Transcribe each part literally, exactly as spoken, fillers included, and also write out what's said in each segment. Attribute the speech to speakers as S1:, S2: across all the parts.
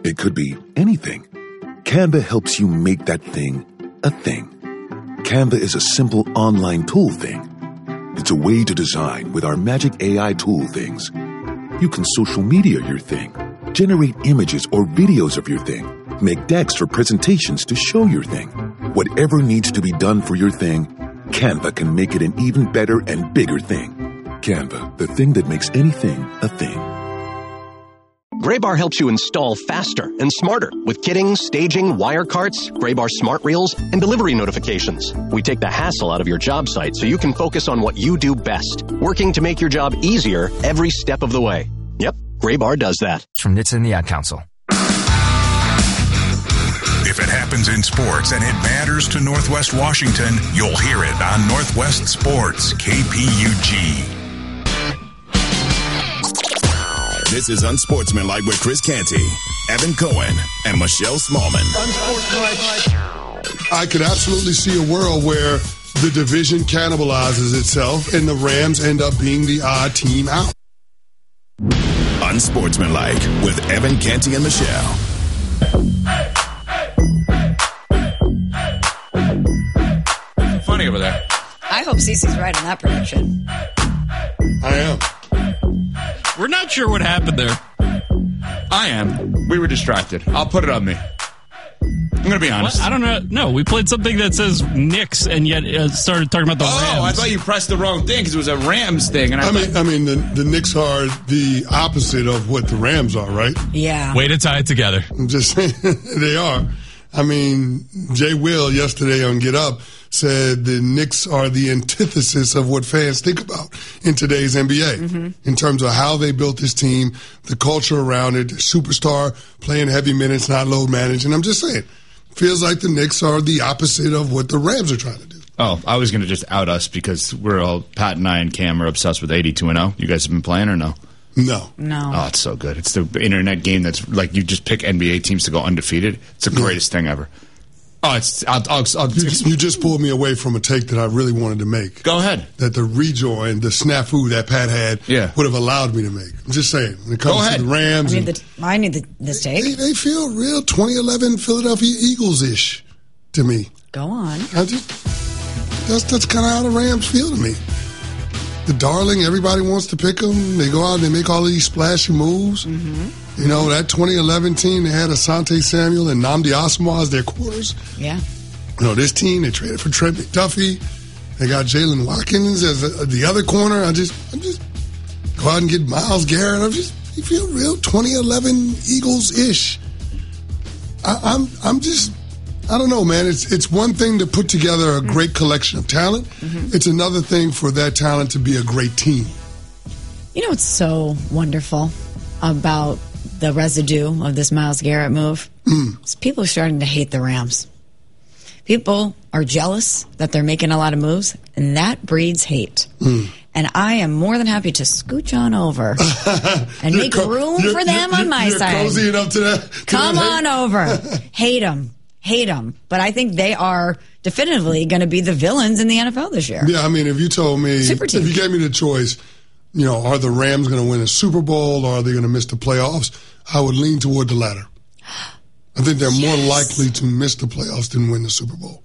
S1: It could be anything. Canva helps you make that thing a thing. Canva is a simple online tool thing. It's a way to design with our magic A I tool things. You can social media your thing, generate images or videos of your thing, make decks for presentations to show your thing. Whatever needs to be done for your thing, Canva can make it an even better and bigger thing. Canva, the thing that makes anything a thing.
S2: Graybar helps you install faster and smarter with kitting, staging, wire carts, Graybar smart reels, and delivery notifications. We take the hassle out of your job site so you can focus on what you do best, working to make your job easier every step of the way. Yep, Graybar does that.
S3: From N H T S A and the Ad Council.
S4: If it happens in sports and it matters to Northwest Washington, you'll hear it on Northwest Sports, K P U G.
S5: This is Unsportsmanlike with Chris Canty, Evan Cohen, and Michelle Smallman.
S6: I could absolutely see a world where the division cannibalizes itself and the Rams end up being the odd team out.
S5: Unsportsmanlike with Evan Canty and Michelle.
S7: Funny over there.
S8: I hope Cece's right on that prediction.
S6: I am.
S9: We're not sure what happened there.
S7: I am. We were distracted. I'll put it on me. I'm going to be honest.
S9: What? I don't know. No, we played something that says Knicks and yet uh, started talking about the
S7: oh,
S9: Rams.
S7: Oh, I thought you pressed the wrong thing because it was a Rams thing. And I,
S6: I
S7: thought,
S6: mean, I mean, the, the Knicks are the opposite of what the Rams are, right?
S8: Yeah.
S9: Way to tie it together.
S6: I'm just saying they are. I mean, Jay Will yesterday on Get Up said the Knicks are the antithesis of what fans think about in today's N B A mm-hmm. in terms of how they built this team, the culture around it, superstar playing heavy minutes, not load managed. And I'm just saying, feels like the Knicks are the opposite of what the Rams are trying to do.
S7: Oh, I was going to just out us because we're all, Pat and I and Cam are obsessed with eighty-two and oh. You guys have been playing or no?
S6: No.
S8: No.
S7: Oh, it's so good. It's the internet game that's like you just pick N B A teams to go undefeated. It's the greatest yeah. thing ever. Oh, it's. I'll, I'll, I'll,
S6: you, you just pulled me away from a take that I really wanted to make.
S7: Go ahead.
S6: That the rejoin, the snafu that Pat had,
S7: yeah.
S6: would have allowed me to make. I'm just saying. When it comes
S7: Go ahead.
S6: to the Rams,
S8: I need, the, I need the, this take.
S6: They, they feel real twenty eleven Philadelphia Eagles-ish to me.
S8: Go on.
S6: I just that's that's kind of how the Rams feel to me. The darling, everybody wants to pick them. They go out and they make all of these splashy moves.
S8: Mm-hmm.
S6: You know, that twenty eleven team, they had Asante Samuel and Nnamdi Asomugha as their quarters.
S8: Yeah.
S6: You know, this team, they traded for Trent McDuffie. They got Jalen Watkins as a, the other corner. I just, I'm just go out and get Myles Garrett. I'm just, you feel real twenty eleven Eagles-ish. I, I'm, I'm just, I don't know, man. It's it's one thing to put together a great collection of talent. Mm-hmm. It's another thing for that talent to be a great team.
S8: You know what's so wonderful about the residue of this Myles Garrett move?
S6: Mm.
S8: Is people are starting to hate the Rams. People are jealous that they're making a lot of moves, and that breeds hate.
S6: Mm.
S8: And I am more than happy to scooch on over and make co- room for them
S6: you're,
S8: on my
S6: you're
S8: side.
S6: Cozying up to that, to
S8: Come
S6: that
S8: on over. Hate them. Hate them. But I think they are definitively going to be the villains in the N F L this year.
S6: Yeah, I mean, if you told me,
S8: Super team.
S6: if you gave me the choice, you know, are the Rams going to win a Super Bowl or are they going to miss the playoffs? I would lean toward the latter. I think they're yes. more likely to miss the playoffs than win the Super Bowl.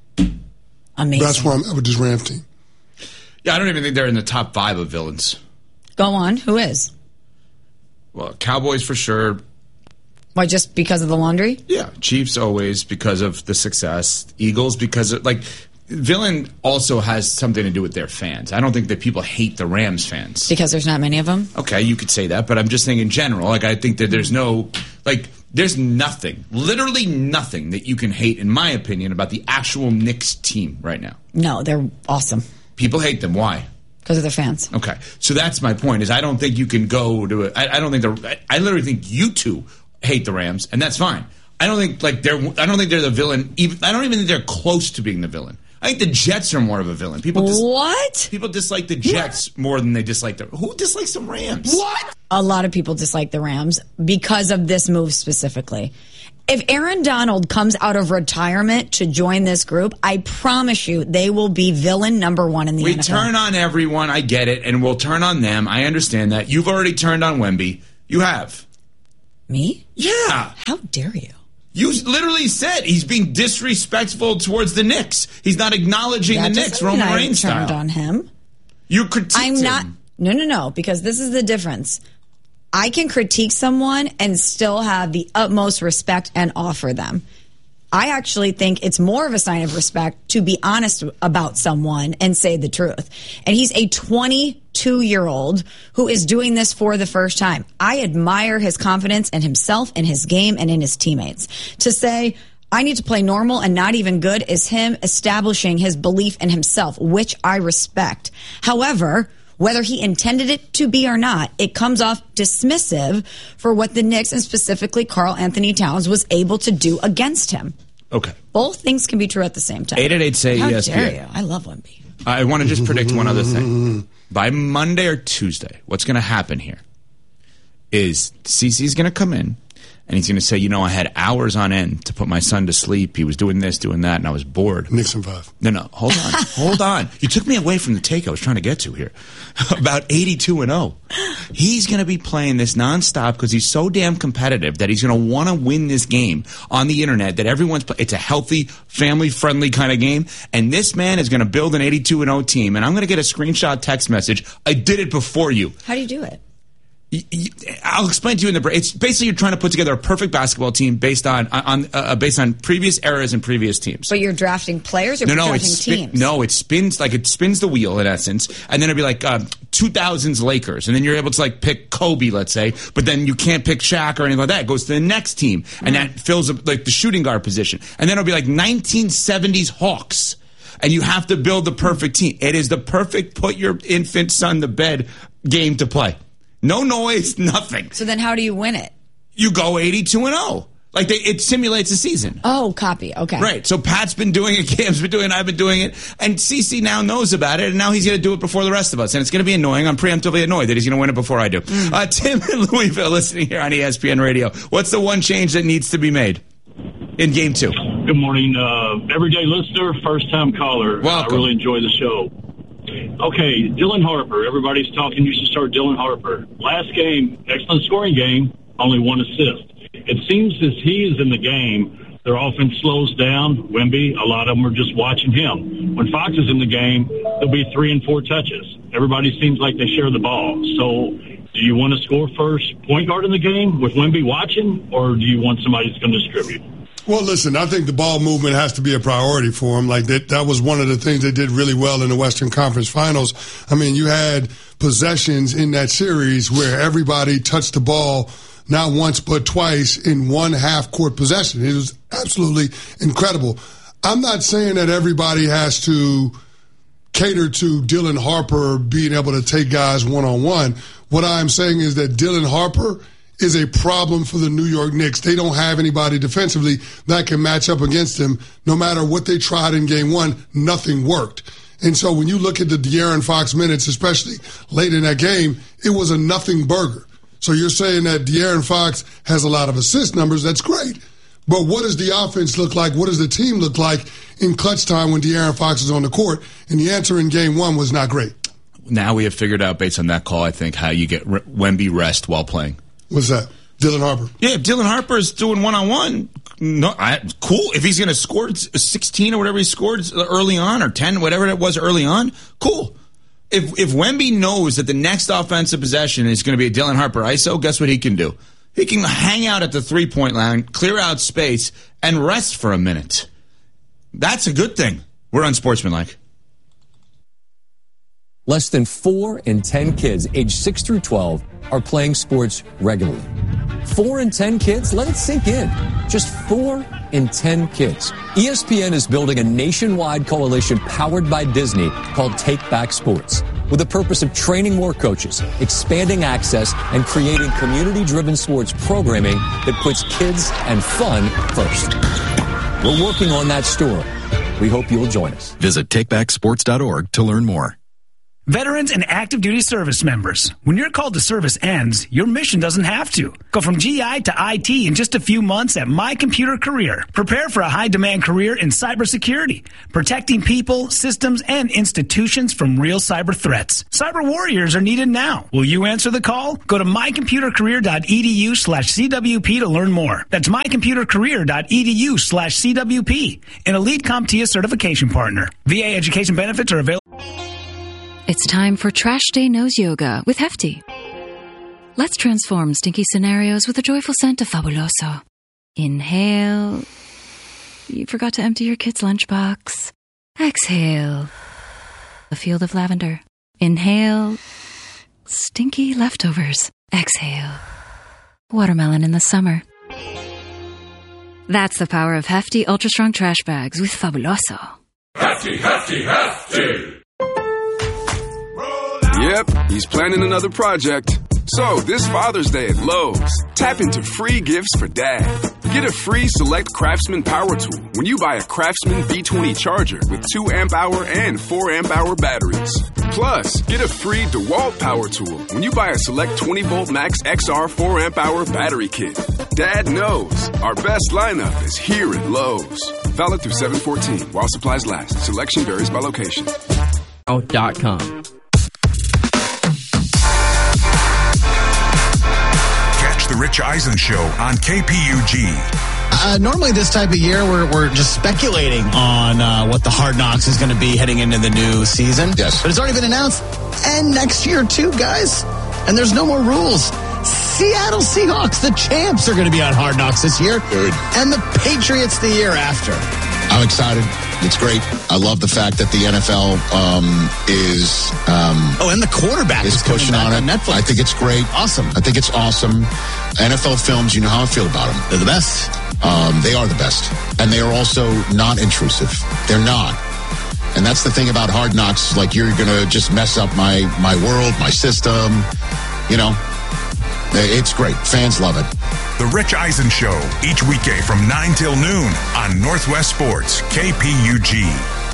S8: Amazing.
S6: That's where I'm at with this Rams team.
S7: Yeah, I don't even think they're in the top five of villains.
S8: Go on. Who is?
S7: Well, Cowboys for sure.
S8: Why, just because of the laundry?
S7: Yeah. Chiefs always because of the success. Eagles because of, like, villain also has something to do with their fans. I don't think that people hate the Rams fans.
S8: Because there's not many of them?
S7: Okay, you could say that, but I'm just saying in general. Like, I think that there's no, like, there's nothing, literally nothing that you can hate, in my opinion, about the actual Knicks team right now.
S8: No, they're awesome.
S7: People hate them. Why?
S8: Because of their fans.
S7: Okay, so that's my point. Is I don't think you can go to it. I, I don't think they're. I literally think you two hate the Rams, and that's fine. I don't think like they're. I don't think they're the villain. Even I don't even think they're close to being the villain. I think the Jets are more of a villain. People dis-
S8: what?
S7: People dislike the Jets what? more than they dislike the. Who dislikes the Rams?
S8: What? A lot of people dislike the Rams because of this move specifically. If Aaron Donald comes out of retirement to join this group, I promise you they will be villain number one in the
S7: we
S8: N F L.
S7: We turn on everyone. I get it, and we'll turn on them. I understand that. You've already turned on Wemby. You have.
S8: Me?
S7: Yeah.
S8: How dare you?
S7: You literally said he's being disrespectful towards the Knicks. He's not acknowledging
S8: That
S7: the
S8: doesn't
S7: Knicks,
S8: mean
S7: Roman
S8: I
S7: Reigns
S8: turned
S7: style.
S8: on him.
S7: You critiqued
S8: I'm
S7: him.
S8: not. No, no, no. Because this is the difference. I can critique someone and still have the utmost respect and offer them. I actually think it's more of a sign of respect to be honest about someone and say the truth. And he's a twenty-two-year-old who is doing this for the first time. I admire his confidence in himself, in his game, and in his teammates. To say, I need to play normal and not even good is him establishing his belief in himself, which I respect. However, whether he intended it to be or not, it comes off dismissive for what the Knicks and specifically Karl Anthony Towns was able to do against him.
S7: Okay.
S8: Both things can be true at the same time.
S7: eight eight eight say
S8: How
S7: E S P N.
S8: dare you? I love Wemby.
S7: I want to just predict one other thing. By Monday or Tuesday, what's going to happen here is CeCe's going to come in, and he's going to say, you know, I had hours on end to put my son to sleep. He was doing this, doing that, and I was bored.
S6: Knicks and five.
S7: No, no, hold on. hold on. You took me away from the take I was trying to get to here. About eighty-two and oh. He's going to be playing this nonstop because he's so damn competitive that he's going to want to win this game on the internet that everyone's play- it's a healthy, family-friendly kind of game. And this man is going to build an eighty-two and oh team. And I'm going to get a screenshot text message. I did it before you.
S8: How do you do it?
S7: I'll explain to you in the break. It's basically you're trying to put together a perfect basketball team based on on uh, based on previous eras and previous teams.
S8: But you're drafting players or
S7: no, no,
S8: drafting
S7: it's spin,
S8: teams?
S7: no, it spins like it spins the wheel in essence, and then it'd be like um, two thousands Lakers, and then you're able to like pick Kobe, let's say, but then you can't pick Shaq or anything like that. It goes to the next team, and that fills up like the shooting guard position, and then it'll be like nineteen seventies Hawks. And you have to build the perfect team. It is the perfect put your infant son to bed game to play. No noise, nothing.
S8: So then how do you win it?
S7: You go eighty-two and oh. Like, they, it simulates a season.
S8: Oh, copy. Okay.
S7: Right. So Pat's been doing it, Cam's been doing it, I've been doing it. And CeCe now knows about it, and now he's going to do it before the rest of us. And it's going to be annoying. I'm preemptively annoyed that he's going to win it before I do. Mm. Uh, Tim in Louisville listening here on E S P N Radio. What's the one change that needs to be made in game two?
S3: Good morning. Uh, everyday listener, first-time caller.
S7: Welcome.
S3: I really enjoy the show. Okay, Dylan Harper. Everybody's talking. You should start Dylan Harper. Last game, excellent scoring game, only one assist. It seems as he is in the game, their offense slows down. Wemby, a lot of them are just watching him. When Fox is in the game, there'll be three and four touches. Everybody seems like they share the ball. So do you want to score first point guard in the game with Wemby watching, or do you want somebody that's going to distribute?
S6: Well, listen, I think the ball movement has to be a priority for him. Like that, that was one of the things they did really well in the Western Conference Finals. I mean, you had possessions in that series where everybody touched the ball not once but twice in one half-court possession. It was absolutely incredible. I'm not saying that everybody has to cater to Dylan Harper being able to take guys one-on-one. What I'm saying is that Dylan Harper is a problem for the New York Knicks. They don't have anybody defensively that can match up against him. No matter what they tried in game one, nothing worked. And so when you look at the De'Aaron Fox minutes, especially late in that game, it was a nothing burger. So you're saying that De'Aaron Fox has a lot of assist numbers. That's great. But what does the offense look like? What does the team look like in clutch time when De'Aaron Fox is on the court? And the answer in game one was not great.
S7: Now we have figured out, based on that call, I think, how you get Wemby rest while playing.
S6: What's that? Dylan Harper.
S7: Yeah, if Dylan Harper is doing one-on-one, no, I, cool. If he's going to score sixteen or whatever he scored early on, or ten, whatever it was early on, cool. If if Wemby knows that the next offensive possession is going to be a Dylan Harper I S O, guess what he can do? He can hang out at the three-point line, clear out space, and rest for a minute. That's a good thing. We're unsportsmanlike.
S10: Less than four in ten kids aged six through twelve are playing sports regularly. Four in ten kids? Let it sink in. Just four in ten kids. E S P N is building a nationwide coalition powered by Disney called Take Back Sports, with the purpose of training more coaches, expanding access, and creating community-driven sports programming that puts kids and fun first. We're working on that story. We hope you'll join us.
S11: Visit take back sports dot org to learn more. Veterans and active duty service members, when your call to service ends, your mission doesn't have to. Go from G I to I T in just a few months at My Computer Career. Prepare for a high-demand career in cybersecurity, protecting people, systems, and institutions from real cyber threats. Cyber warriors are needed now. Will you answer the call? Go to mycomputercareer.edu slash CWP to learn more. That's mycomputercareer.edu slash CWP, an Elite CompTIA certification partner. V A education benefits are available.
S12: It's time for Trash Day Nose Yoga with Hefty. Let's transform stinky scenarios with a joyful scent of Fabuloso. Inhale. You forgot to empty your kid's lunchbox. Exhale. A field of lavender. Inhale. Stinky leftovers. Exhale. Watermelon in the summer. That's the power of Hefty Ultra Strong Trash Bags with Fabuloso.
S13: Hefty, Hefty, Hefty!
S14: Yep, he's planning another project. So, this Father's Day at Lowe's, tap into free gifts for Dad. Get a free Select Craftsman power tool when you buy a Craftsman B twenty charger with two amp hour and four amp hour batteries. Plus, get a free DeWalt power tool when you buy a Select twenty volt Max X R four amp hour battery kit. Dad knows our best lineup is here at Lowe's. Valid through seven fourteen while supplies last. Selection varies by location.
S15: dot com.
S4: The Rich Eisen Show on K P U G.
S16: Uh, normally this type of year, we're, we're just speculating on uh, what the Hard Knocks is going to be heading into the new season.
S1: Yes.
S16: But it's already been announced. And next year, too, guys. And there's no more rules. Seattle Seahawks, the champs, are going to be on Hard Knocks this year.
S1: Good.
S16: And the Patriots the year after.
S1: I'm excited. It's great. I love the fact that the N F L um, is... Um,
S16: oh, and the quarterback
S1: is,
S16: is
S1: pushing on it.
S16: On Netflix.
S1: I think it's great.
S16: Awesome.
S1: I think it's awesome. N F L films, you know how I feel about them.
S16: They're the best.
S1: Um, they are the best. And they are also not intrusive. They're not. And that's the thing about Hard Knocks. Like, you're going to just mess up my, my world, my system. You know, it's great. Fans love it.
S4: The Rich Eisen Show, each weekday from nine till noon on Northwest Sports, K P U G.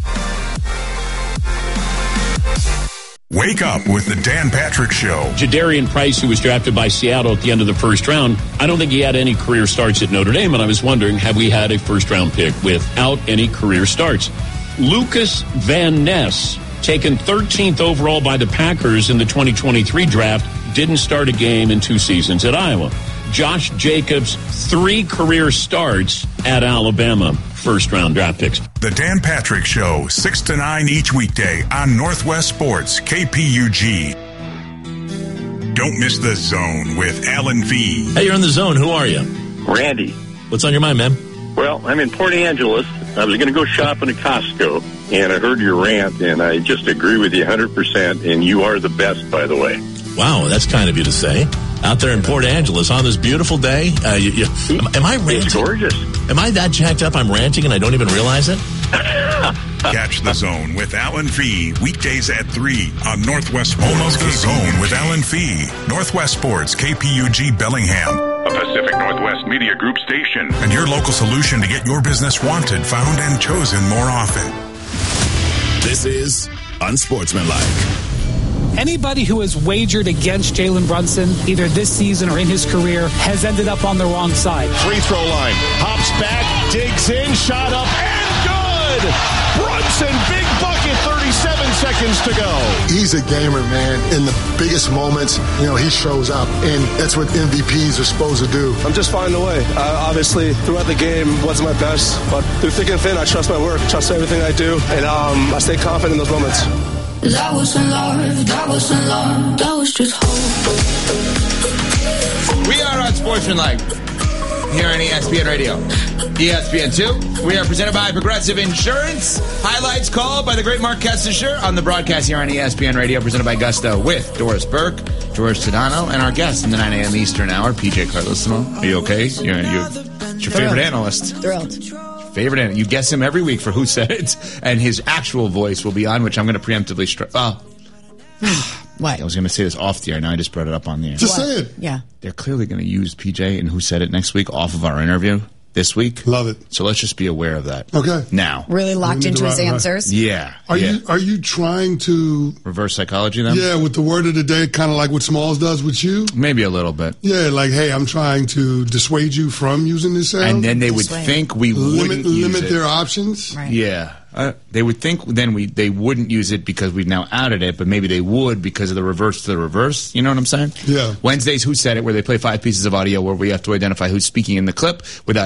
S4: Wake up with the Dan Patrick Show.
S17: Jadarian Price, who was drafted by Seattle at the end of the first round, I don't think he had any career starts at Notre Dame, and I was wondering, have we had a first-round pick without any career starts? Lucas Van Ness, taken thirteenth overall by the Packers in the twenty twenty-three draft, didn't start a game in two seasons at Iowa. Josh Jacobs, three career starts at Alabama, first-round draft picks.
S4: The Dan Patrick Show, six to nine each weekday on Northwest Sports, K P U G. Don't miss The Zone with Alan V.
S18: Hey, you're in The Zone. Who are you?
S19: Randy.
S18: What's on your mind, man?
S19: Well, I'm in Port Angeles. I was going to go shopping at Costco, and I heard your rant, and I just agree with you one hundred percent, and you are the best, by the way.
S18: Wow, that's kind of you to say. Out there in Port Angeles on this beautiful day. Uh, you, you, am, am I ranting?
S19: It's gorgeous.
S18: Am I that jacked up I'm ranting and I don't even realize it?
S4: Catch The Zone with Alan Fee weekdays at three on Northwest Sports. Almost The Zone with Alan Fee. Northwest Sports, K P U G Bellingham. A Pacific Northwest Media Group station. And your local solution to get your business wanted, found, and chosen more often.
S5: This is Unsportsmanlike.
S20: Anybody who has wagered against Jalen Brunson, either this season or in his career, has ended up on the wrong side.
S21: Free throw line. Hops back, digs in, shot up, and good! Brunson, big bucket, thirty-seven seconds to go.
S22: He's a gamer, man. In the biggest moments, you know, he shows up, and that's what M V Ps are supposed to do.
S23: I'm just finding a way. Uh, obviously, throughout the game, wasn't my best, but through thick and thin, I trust my work, trust everything I do, and um, I stay confident in those moments.
S24: That wasn't love, that wasn't love, that was just hope.
S7: We are on Sportsmanlike here on E S P N Radio. E S P N two, we are presented by Progressive Insurance. Highlights called by the great Mark Kessinger on the broadcast here on E S P N Radio, presented by Gusto with Doris Burke, George Sedano, and our guest in the nine a.m. Eastern Hour, P J Carlissimo. Are you okay? You're, you're, it's your favorite analyst.
S8: Thrilled.
S7: Favorite analyst. You guess him every week for Who Said It, and his actual voice will be on, which I'm going to preemptively stri- Oh.
S8: What?
S7: I was going to say this off the air. Now I just brought it up on the air.
S6: Just what? say it.
S8: Yeah.
S7: They're clearly going to use P J and Who Said It next week off of our interview. this week.
S6: Love it.
S7: So let's just be aware of that.
S6: Okay.
S7: Now.
S8: Really locked into his answers?
S7: Yeah.
S6: Are
S7: yeah.
S6: you are you trying to
S7: reverse psychology then?
S6: Yeah, with the word of the day, kind of like what Smalls does with you?
S7: Maybe a little bit.
S6: Yeah, like, hey, I'm trying to dissuade you from using this sound.
S7: And then they would think we
S6: limit,
S7: wouldn't use
S6: limit
S7: it.
S6: their options.
S8: Right.
S7: Yeah. Uh, they would think then we they wouldn't use it because we've now added it, but maybe they would because of the reverse to the reverse. You know what I'm saying?
S6: Yeah.
S7: Wednesdays, Who Said It, where they play five pieces of audio where we have to identify who's speaking in the clip without